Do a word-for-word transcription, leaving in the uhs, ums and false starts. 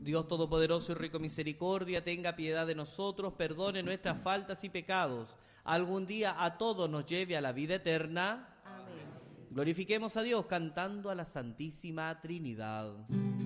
Dios Todopoderoso y rico en misericordia, tenga piedad de nosotros, perdone nuestras faltas y pecados. Algún día a todos nos lleve a la vida eterna. Amén. Glorifiquemos a Dios cantando a la Santísima Trinidad.